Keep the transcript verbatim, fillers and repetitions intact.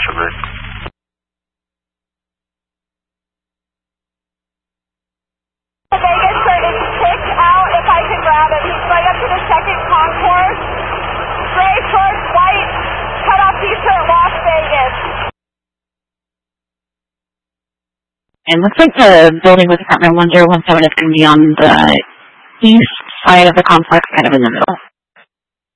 Sugar. Vegas sir is kicked out if I can grab it. He's right up to the second concourse. Gray shorts, white, cut off t-shirt, Las Vegas. And looks like the building with apartment one zero one seven is going to be on the east side of the complex, kind of in the middle.